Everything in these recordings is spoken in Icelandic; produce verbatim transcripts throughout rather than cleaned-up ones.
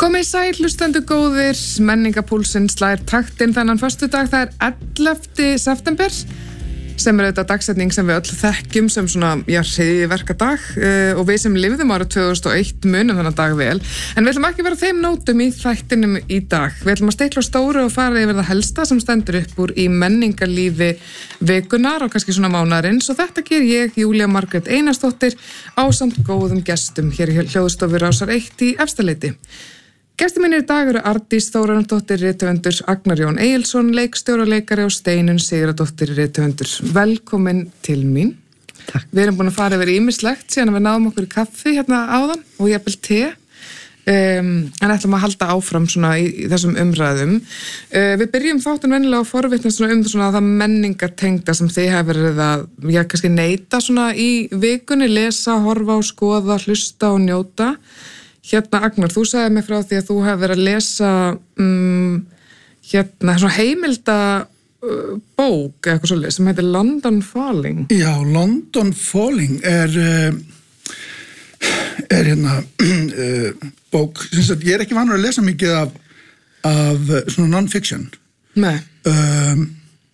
Komið sæl, hlustendur góðir, menningapúlsinn slær taktinn þennan föstudag, það er ellefta september, sem er auðvitað dagsetning sem við öll þekkjum sem svona, já, hryðjuverkadag uh, og við sem lifðum árið tvö þúsund og eitt munum þennan dag vel. En við ætlum ekki að vera á þeim nótum í þættinum í dag. Við ætlum að stikla á stóru og fara yfir það helsta sem stendur upp úr í menningarlífi vikunar og kannski svona mánaðarins og þetta ger ég, Júlía Margrét Einarsdóttir, ásamt góðum gestum hér í hljóðstofu Rásar eitt í Efstaleiti. Gestir mínir í dag eru Arndís Þórarinsdóttir, rithöfundur, Agnar Jón Egilsson, leikstjóri og leikari og Steinunn Sigurðardóttir, rithöfundur. Velkomin til mín. Takk. Við erum búin að fara yfir ýmislegt síðan að við náðum okkur í kaffi hérna áðan og jafnvel te. Um, en ætlum að halda áfram svona í, í þessum umræðum. Uh, við byrjum þáttun venjulega á forvitna svona um svona það menningartengda sem þið hefur verið að, já, kannski neyta svona í vikunni, lesa, horfa og skoða, hlusta og njóta. Hérna, Agnar, þú sagði mig frá því að þú hefur verið að lesa um, hérna, svona heimilda uh, bók, eitthvað svolítið, sem heitir London Falling. Já, London Falling er, uh, er hérna uh, bók, sagt, ég er ekki vanur að lesa mikið af, af svona non-fiction. Nei. Um,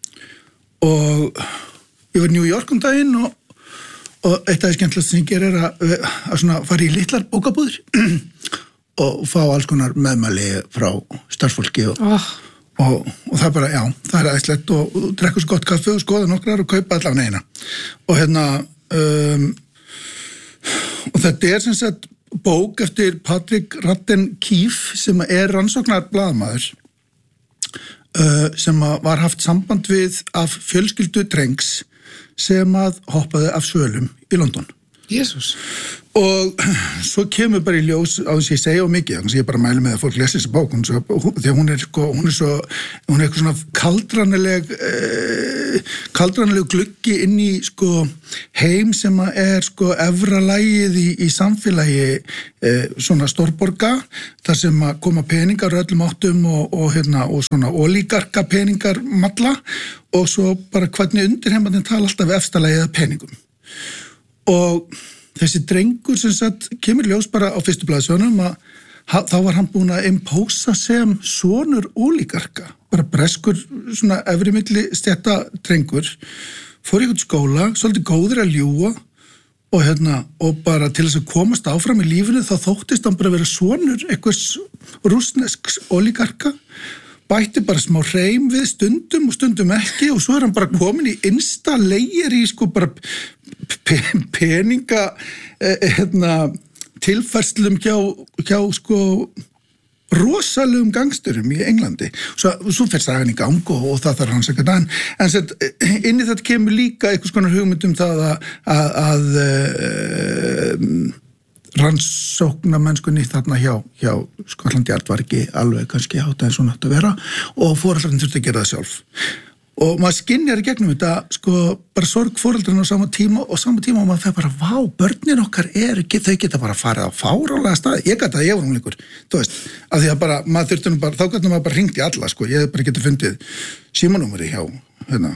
og ég var í New York um daginn og og eitt af því skemmtilegast sem ég gerir er að, að svona fara í litlar bókabúðir og fá alls konar meðmæli frá starfsfólki og, oh. og, og það er bara, já, það er æðislegt og, og drekka svo gott kaffi og skoða nokkrar og kaupa allavega eina og hérna um, og þetta er sem sagt bók eftir Patrick Radden Keefe sem er rannsóknar blaðamaður uh, sem var haft samband við af fjölskyldu drengs sem að hoppaði af svölum í London. Jesús. Og svo kemur bara í ljós á þess að ég segja og mikið, þannig að ég bara mæli með að fólk lesi þessi bók, hún, svo, því að hún er, sko, hún er svo, hún er eitthvað svona kaldranileg, eh, kaldranileg gluggi inn í sko heim sem er sko efra lagið í, í samfélagi eh, svona stórborga, þar sem að koma peningar öllum áttum og, og, hérna, og svona ólígarka peningar malla og svo bara hvernig undirheimarnir tala alltaf efstalagið að peningum. Og þessi drengur sem sagt kemur ljós bara á fyrstu blaðsjónum að ha, þá var hann búin að impósa sem sonur ólígarka, bara breskur svona efri milli stjætta drengur, fór í einhvern skóla, svolítið góður að ljúga og hérna, og bara til þess að komast áfram í lífinu þá þóttist hann bara vera sonur einhvers rússnesks ólígarka, bætti bara smá hreim við stundum og stundum ekki og svo er hann bara komin í insta layer í sko bara peninga eh, hérna, tilfærslum hjá, hjá sko rosalegum gangsturum í Englandi. Svo, svo fer sagan í gang og, og það þarf hans ekkert en, en set, inn í þetta kemur líka einhvers konar hugmynd um það að, að, að uh, rannsóknarmennskunni þarna hjá, hjá Skotland Yard var ekki alveg kannski hátt eins og nátt að vera og foreldrarnir þurfti að gera það sjálf. Og maður skynjar í gegnum þetta, sko, bara sorg foreldrarnir á sama tíma og sama tíma og maður fer bara, vá, börnin okkar er, þau geta bara farið á fárálega staði. Ég gæti að ég var umleikur, þú veist, að því að bara, maður þurfti nú bara, þá gæti maður bara hringt í alla, sko, ég hef bara getið fundið símanúmeri hjá, hérna,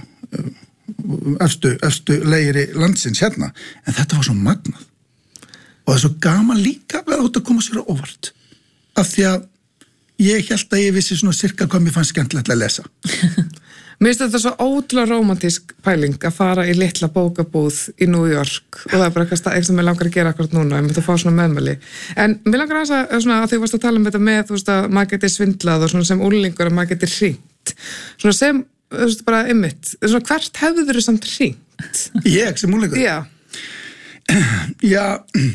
efstu, efstu legiri landsins hérna, en þetta var svo magnað. Og það er svo gaman líka að út að koma sér á óvart. Af því að ég held að ég vissi svona cirka hvað mér fannst skemmtilegt að lesa. Mér finnst þetta svo ótrúlega rómantísk pæling að fara í litla bókabúð í New York og það er bara eitthvað sem ég langar að gera akkurat núna, ég myndi að fá svona meðmæli. En mér langar að, svona, að þau varst að tala um þetta með, þú veist að maður geti svindlað og svona sem úlingur að maður geti hringt. Svona sem, þú veist bara ymmit, svona hvert hefur þau samt hringt? Ég sem úlingur? Já. Já,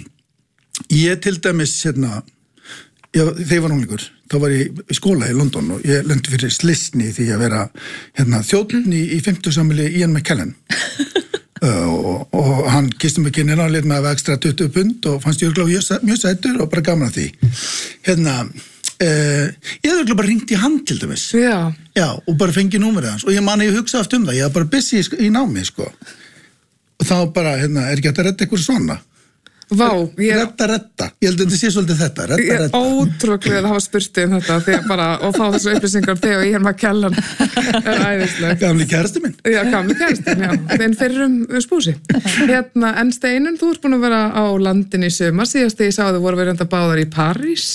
ég til dæmis, hérna, ég, þegar ég var úlingur, þá var ég í skóla í London og ég lendi fyrir slissni því að vera hérna, þjóðn í, í fimmtugsafmæli Ian McKellen uh, og, og hann kisti mig kynina og lit með að ekstra tuttugu pund og fannst ég örugglega mjög sætur og bara gaman að því. Hérna, uh, ég hefði örugglega bara ringt í hann til dæmis. Já. Já, og bara fengið númerið hans og ég man að ég hugsa aftur um það, ég var bara busy í, í námi, sko. Og þá bara, hérna, er ekki hægt að redda eitthvað svona? Vá, ég er Redda, redda, ég held að þetta sé svolítið þetta redda, Ég er redda. ótrúlega að hafa spurt um þetta þegar bara, og fá þessu upplýsingar þegar ég er maður kellan er æðislega. Gamli kærasti minn. Já, gamli kærasti, já, en fyrrum spúsi. Hérna, en Steinunn, þú ert búin að vera á landinu í sumar, síðast þegar ég sá þau voru verið enda báðar í París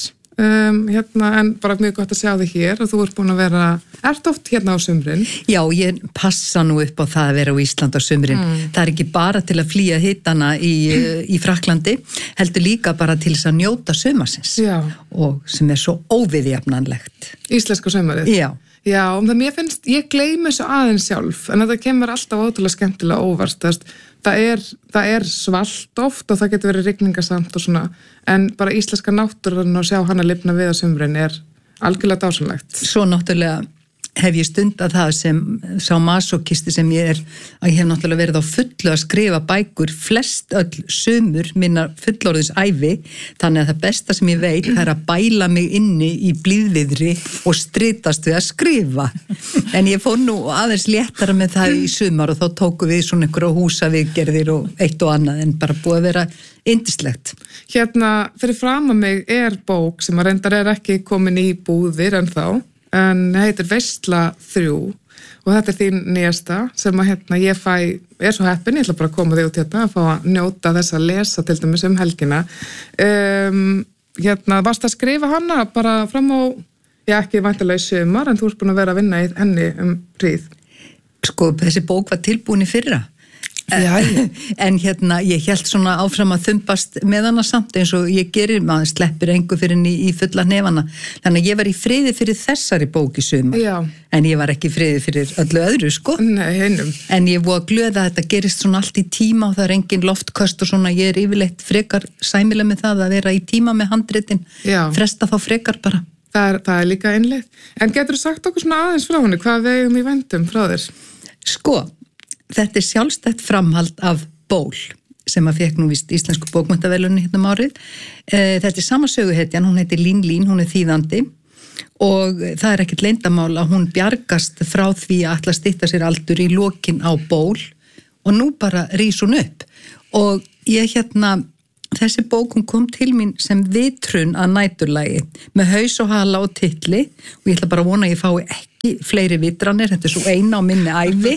um, hérna, en bara mjög gott að sjá þig hér og þú ert búin að vera, ert oft hérna á sumrin? Já, ég passa nú upp á það að vera á Ísland á sumrin. Mm. Það er ekki bara til að flýja hitana í, í Frakklandi, heldur líka bara til þess að njóta sumarsins. Já. Og sem er svo óviðjafnanlegt. Íslenska sumarið? Já. Já, um það mér finnst, ég gleymi þessu aðeins sjálf, en þetta kemur alltaf ótrúlega skemmtilega óvart, það er, það er svalt oft og það getur verið rigningasamt og svona, en bara íslenska náttúran og sjá hana lifna við á sumrin er algjörlega dásamlegt. Svo náttúrulega hef ég stundað það sem sá masokisti sem ég er, að ég hef náttúrulega verið á fullu að skrifa bækur flest öll sumur minnar fullorðins ævi, þannig að það besta sem ég veit það er að bæla mig inni í blíðviðri og stritast við að skrifa. En ég fór nú aðeins léttara með það í sumar og þá tóku við svona einhverja húsaviðgerðir og eitt og annað, en bara búið að vera yndislegt. Hérna, fyrir fram að mig er bók sem að reyndar er ekki komin í búðir en þá, en heitir Veisla þrjú og þetta er þín nýjasta sem að hérna ég fæ, er svo heppin, ég ætla bara að koma þig út hérna að fá að njóta þess að lesa til dæmis um helgina. Um, hérna, varst að skrifa hana bara fram á, já ekki væntanlega í sumar, en þú ert búin að vera að vinna í henni um hríð. Sko, þessi bók var tilbúin í fyrra. Já, en hérna ég hélt svona áfram að þumbast með hana samt eins og ég gerir, maður sleppir engu fyrir henni í fulla hnefana, þannig að ég var í friði fyrir þessari bók í sumar. Já. En ég var ekki í friði fyrir öllu öðru, sko. Nei, heinum. En ég voru að glöða að þetta gerist svona allt í tíma og það er engin loftköst og svona, ég er yfirleitt frekar sæmilega með það að vera í tíma með handritin. Já. Fresta þá frekar bara. Það er, það er líka einleið. En getur þú sagt okkur svona aðeins frá henni, hvað við eigum í vendum frá þér? Sko, þetta er sjálfstætt framhald af Ból sem að fekk nú víst íslensku bókmenntaverðlaun hérna um árið. Þetta er sama söguhetjan, hún heitir Lín Lín, hún er þýðandi og það er ekkert leyndamál að hún bjargast frá því að ætla að stytta sér aldur í lokin á Ból og nú bara rís hún upp. Og ég hérna, þessi bók hún kom til mín sem vitrun að næturlagi með haus og hala og titli og ég ætla bara að vona að ég fái ekki fleiri vitranir, þetta er svo eina á minni ævi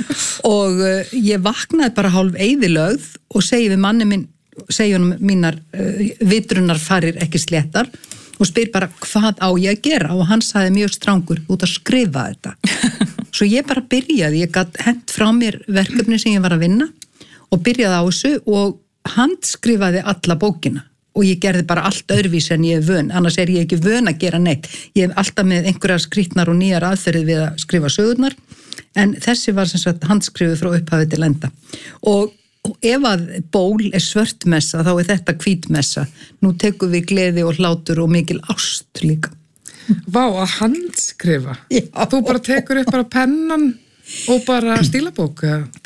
og uh, ég vaknaði bara hálf eyðilögð og segi við manni minn, segi honum mínar uh, vitrunar farir ekki sléttar og spyr bara hvað á ég að gera og hann sagði mjög strangur út að skrifa þetta. Svo ég bara byrjaði, ég gat hent frá mér verkefni sem ég var að vinna og byrjaði á þessu og handskrifaði alla bókina og ég gerði bara allt öðruvís en ég er vön, annars er ég ekki vön að gera neitt. Ég hef alltaf með einhverjar skrýtnar og nýjar aðferðið við að skrifa sögurnar, en þessi var sem sagt handskrifuð frá upphafi til enda. Og, og ef að Ból er svörtmessa, þá er þetta hvítmessa. Nú tekum við gleði og hlátur og mikil ást líka. Vá, að handskrifa? Já. Þú bara tekur upp bara pennan og bara stílabók?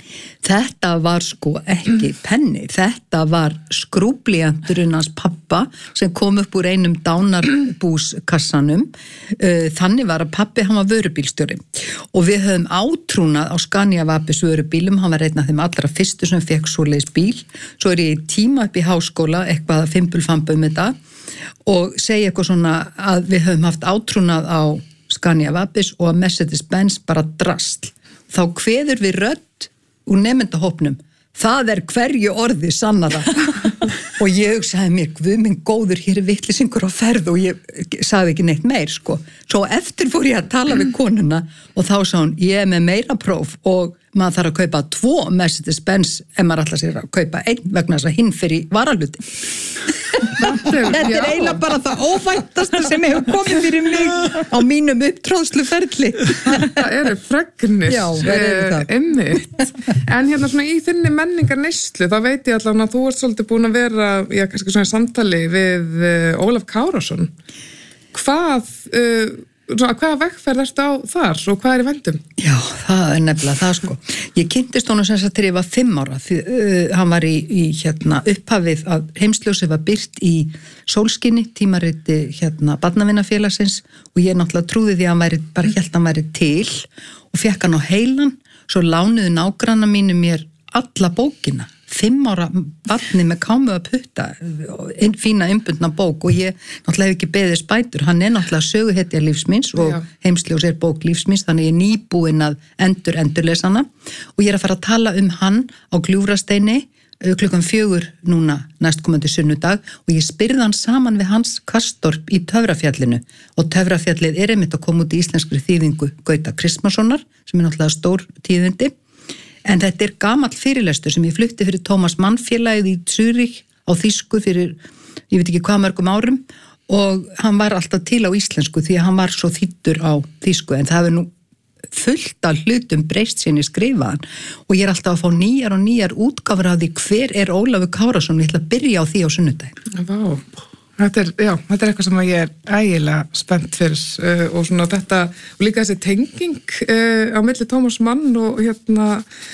Þetta var sko ekki penni, þetta var skrúblíanturinn hans pappa sem kom upp úr einum dánarbúskassanum. Þannig var að pappi, hann var vörubílstjóri og við höfum átrúnað á Scania Vabis vörubílum, hann var einn af þeim allra fyrstu sem fekk svoleiðis bíl. Svo er ég í tíma upp í háskóla, eitthvað að fimbulfamba um þetta og segja eitthvað svona að við höfum haft átrúnað á Scania Vabis og að Mercedes-Benz bara drasl. Þá kveður við rödd úr nemendahópnum, það er hverju orði sannara. Og ég sagði mér, guð minn góður, hér er vitleysingur á ferð og ég sagði ekki neitt meir, sko. Svo eftir fór ég að tala við konuna og þá sagði hún, ég er með meira próf og maður þarf að kaupa tvo Mercedes-Benz ef maður ætlar sér að kaupa einn vegna þess að hinn fyrir varaluti. Þetta er eiginlega bara það óvæntasta sem hefur komið fyrir mig á mínum upptróðsluferli. Þetta eru fregnir. Já, það eru það. Einmitt. En hérna svona í þinni menningar neyslu, þá veit ég allavega að þú ert svolítið búin að vera, já, kannski svona samtali við uh, Ólaf Kárason. Hvað, uh, svona, hvaða vegferð ertu á þar og hvað er í vendum? Já, það er nefnilega það, sko. Ég kynntist honum sem sagt þegar ég var fimm ára, því uh, hann var í, í hérna, upphafið að heimsljósið var birt í Sólskinni, tímariti hérna Barnavinnafélagsins og ég náttúrulega trúði því að hann væri, bara hélt hann væri til og fekk hann á heilan, svo lánuðu nágranna mínu mér alla bókina. Fimm ára barni með kámu að putta, fína innbundna bók og ég náttúrulega hef ekki beðið spætur, hann er náttúrulega söguhetja lífsmins og Já. Heimsljós er bók lífsmins, þannig ég er nýbúin að endur endurlesana og ég er að fara að tala um hann á Gljúfrasteini klukkan fjögur núna næstkomandi sunnudag og ég spyrði hann saman við Hans Kastorp í Töfrafjallinu og Töfrafjallið er einmitt að koma út í íslenskri þýðingu Gauta Kristmanssonar sem er náttúrulega stór tíðindi en þetta er gamall fyrirlestur sem ég flutti fyrir Thomas Mann félagið í Zürich á þýsku fyrir, ég veit ekki hvað mörgum árum og hann var alltaf til á íslensku því að hann var svo þýddur á þýsku en það er nú fullt af hlutum breyst sinni skrifaðan og ég er alltaf að fá nýjar og nýjar útgáfur af því hver er Ólafur Kárason ég ætla að byrja á því á sunnudaginn. Vá, þetta er, já, þetta er eitthvað sem ég er ægilega spennt fyrir uh, og svona þetta, og líka þessi tenging uh, á milli Tómas Mann og hérna,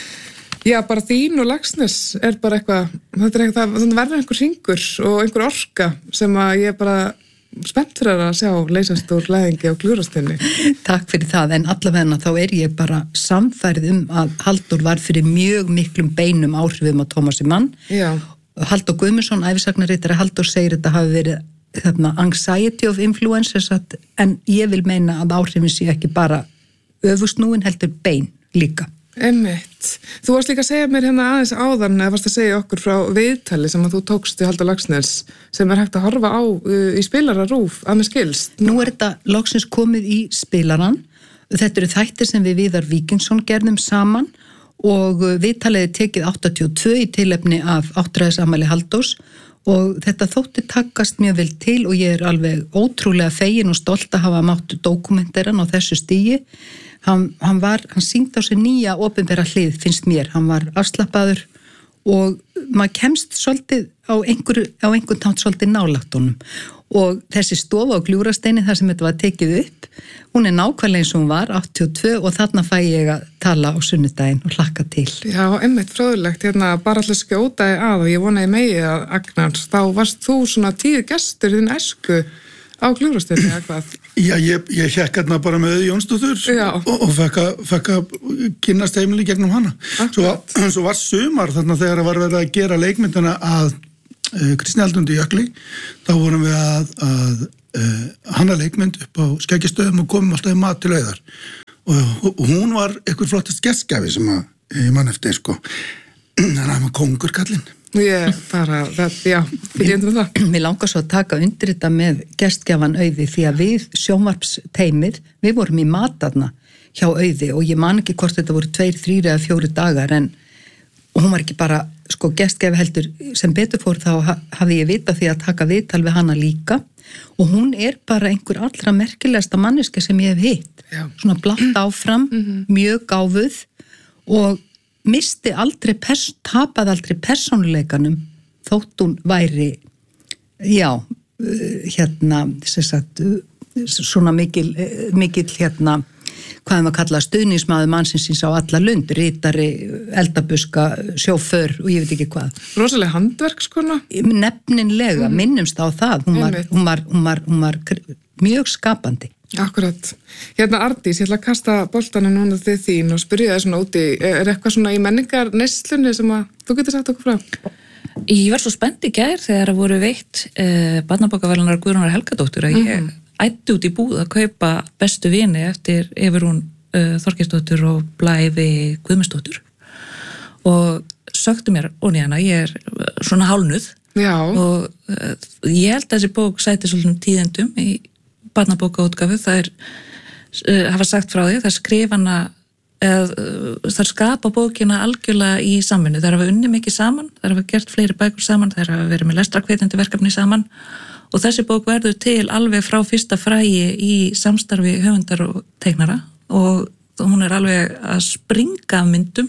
já, bara þín og Laxness er bara eitthvað, þetta er eitthvað, þannig verður einhver hringur og einhver orka sem að ég bara spennt fyrir að sjá leysast úr læðingi og glúrastinni. Takk fyrir það, en allavegna þá er ég bara samfærið um að Halldór var fyrir mjög miklum beinum áhrifum á Tómasi Mann. Já. Halldór Guðmundsson, ævisagnarritari Halldór segir þetta hafi verið þarna anxiety of influences en ég vil meina að áhrifin sé ekki bara öfusnúin heldur bein líka. Einmitt. Þú varst líka að segja mér hérna aðeins áðan eða varst að segja okkur frá viðtali sem að þú tókst í Halldór Laxness sem er hægt að horfa á uh, í spilararúf að mér skilst. Nú er þetta loksins komið í spilaran. Þetta eru þættir sem við Viðar Víkingsson gerðum saman og viðtalið er tekið áttatíu og tvö í tilefni af áttræðisamæli Halldórs og þetta þótti takast mjög vel til og ég er alveg ótrúlega fegin og stolt að hafa mátt dokumenteran á þessu stigi. Hann, hann var, hann sýndi á sig nýja opinbera hlið, finnst mér. Hann var afslappaður og maður kemst svolítið á einhver, á einhvern tátt svolítið nálægt honum. Og þessi stofa á Gljúfrasteini þar sem þetta var tekið upp, hún er nákvæmlega eins og hún var, áttatíu og tvö og þarna fæ ég að tala á sunnudaginn og hlakka til. Já, einmitt fróðulegt, hérna bara alltaf skjótaði að og ég vonaði megi að Agnars, þá varst þú svona tíu gestur í þinn æsku á Gljúfrasteini eða hvað? Já, ég, ég hekk hérna bara með Jónsdóttur og, og fekk að, fekk að kynnast heimili gegnum hana. Svo, svo var sumar þarna þegar það var verið að gera leikmyndina að uh, Kristni Aldundi Jökli, þá vorum við að, að uh, hanna leikmynd upp á Skeggjastöðum og komum alltaf í mat til auðar. Og, og hún var eitthvað flottast gestgjafi sem að ég mann eftir, sko. Þannig að hann var kongur kallinn. Ég bara, það, já, fyrir endur með það. Mér langar svo að taka undir þetta með gestgjafan Auði því að við sjónvarpsteimið, við vorum í matarna hjá Auði og ég man ekki hvort þetta voru tveir, þrýr eða fjóri dagar en hún var ekki bara, sko, gestgjafi heldur sem betur fór þá hafði ég vita því að taka viðtal við hana líka og hún er bara einhver allra merkilegasta manneska sem ég hef hitt. Já. Svona blátt áfram, mm-hmm. mjög gáfuð og misti aldrei, pers- tapaði aldrei persónuleikanum þótt hún væri, já, hérna, sem sagt, svona mikil, mikil, hérna, hvað er maður að kalla stuðningsmaður mannsins síns á alla lund, ritari, eldabuska, sjóför og ég veit ekki hvað. Rosalega handverkskona? Nefninlega, mm. minnumst á það, hún var, hún var, hún var, hún var mjög skapandi. Akkurat. Hérna Ardís, ég ætla að kasta boltanum núna til þín og spyrja það svona úti, er eitthvað svona í menningar neyslunni sem að þú getur sagt okkur frá? Ég var svo spennt í gær þegar að voru veitt eh, barnabókaverðlanar Guðrúnar Helgadóttur að ég mm-hmm. ætti út í búð að kaupa bestu vini eftir Everún uh, Þorkelsdóttur og Blæfi Guðmundsdóttur og söktu mér onni hana, ég er svona hálnuð Já. og uh, ég held að þessi bók sæti svolítið tíðendum í barnabókaútgáfu, það er uh, hafa sagt frá því, það skrifa hana eða uh, það skapa bókina algjörlega í samvinnu, það hafa unni mikið saman, það hafa gert fleiri bækur saman, það hafa verið með lestrakveitandi verkefni saman og þessi bók verður til alveg frá fyrsta fræi í samstarfi höfundar og teiknara og hún er alveg að springa af myndum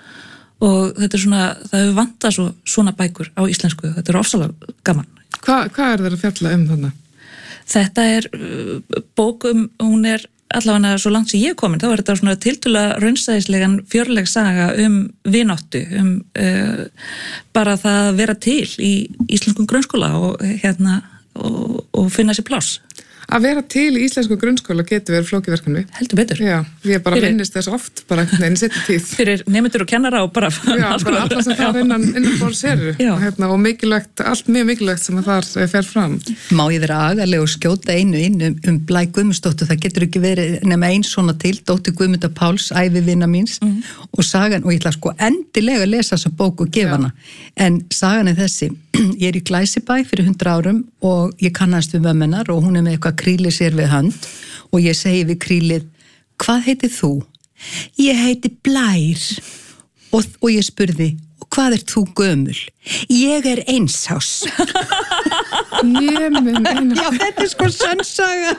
og þetta er svona, það hefur vantað svo, svona bækur á íslensku, þetta er ofsalega gaman. Hva, hvað er það að fjalla um þarna? Þetta er bókum, hún er allavega svo langt sem ég er komin, þá er þetta svona tiltölulega raunsæðislegan fjörleg saga um vináttu, um uh, bara það að vera til í íslenskum grunnskóla og, hérna, og, og finna sér pláss. að vera til í íslensku grunnskóla getur verið flókiverkefni. Heldur betur. Já, ég bara Fyrir- minnist þess oft bara einhvern veginn setja tíð. Fyrir nemendur og kennara og bara... Já, bara alla sem þar innan, innan bórs eru Já. og, hérna, og mikilvægt, allt mjög mikilvægt sem að þar eh, fer fram. Má ég vera agaleg og skjóta einu inn um, um Blæ Guðmundsdóttur, það getur ekki verið nema einn svona til, dóttir Guðmundar Páls, ævivina míns Mhm. og sagan, og ég ætla sko endilega að lesa þessa bók og gefa hana, en sagan er þessi, ég er í Glæsibæ fyrir hundra árum og ég kannast við mömmunar og hún er með eitthvað kríli sér við hönd og ég segi við krílið, hvað heitir þú? Ég heiti Blær og, og ég spurði, og hvað ert þú gömul? Ég er einsás. Ég mun einu. Já, þetta er sko sannsaga.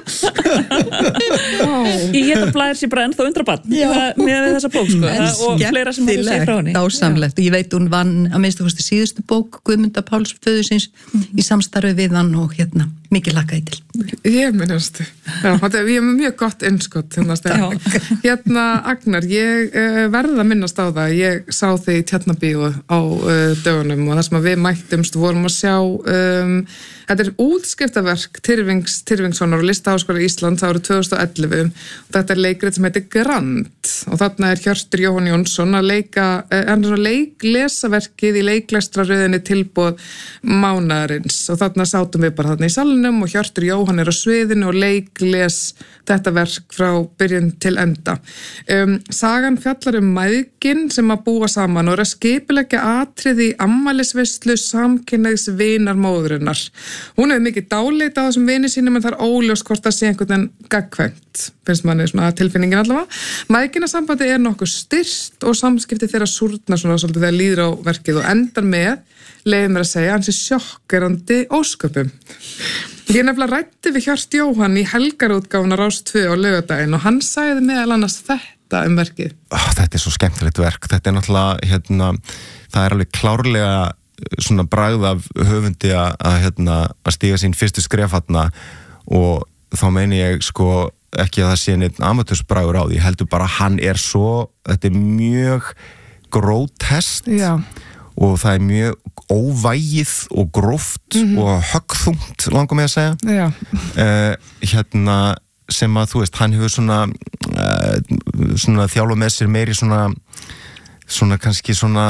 Ég get að Blær sér bara ennþá undrabann með þessa bók sko, En það, og fleira sem hefur segið frá henni. dásamlegt, og ég veit hún vann að minnstu kosti síðustu bók Guðmundar Páls föðusins í samstarfi við hann og hérna, mikið lakaði til. Ég minnast. Já, þetta er ég er með mjög gott innskott hérna, Stefán. Hérna, Agnar, ég uh, verða að minnast á það. Ég sá þig í Tjarnabíu á uh, dögunum og það sem að við mættumst vorum að sjá um, þetta er útskriftaverk Tyrfings, Tyrfingssonar og Listaháskóla Íslands árið tvö þúsund og ellefu og þetta er leikrið sem heitir Grand og þarna er Hjörtur Jóhann Jónsson að leika, hann er að leiklesaverkið í leiklestraröðinni tilboð mánaðarins og þarna sátum við bara þarna í salnum og Hjörtur Jóhann er á sviðinu og leikles þetta verk frá byrjun til enda. Um, sagan fjallar um mæðgin sem að búa saman og er að skipuleggja atriði í ammælisveislu samkynhneigðs vinar móðurinnar. Hún hefur mikið dáleita á þessum vini sínum en það er óljós hvort það sé einhvern veginn gagnkvæmt, finnst manni svona tilfinningin allavega. Mæðginasambandi er nokkuð styrst og samskipti þeirra súrna svona svolítið þegar líður á verkið og endar með, leiðum mér að segja, hans er sjokkerandi ósköpum. Ég nefnilega rætti við Hjört Jóhann í helgarútgáfuna Rás tvö á laugardaginn og hann sagði meðal annars þetta um verkið. Oh, þetta er svo skemmtilegt verk. Þetta er náttúrulega, hérna, það er alveg klárlega svona bragð af höfundi að, að, hérna, að stíga sín fyrstu skref þarna og þá meini ég sko ekki að það sé neitt amatörsbragur á því, heldur bara hann er svo, þetta er mjög grótest. Já. Og það er mjög óvægið og gróft mm-hmm. og höggþungt, langar mig að segja. Já. Uh, hérna, sem að, þú veist, hann hefur svona, uh, svona þjálfa með sér meiri svona, svona kannski svona,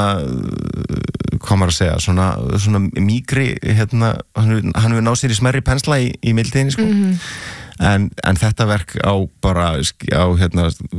uh, hvað maður að segja, svona, svona mýgri, hérna, hann hefur náð sér í smerri pensla í, í mildiðinni, sko. Mm-hmm. En, en þetta verk á bara, á, hérna,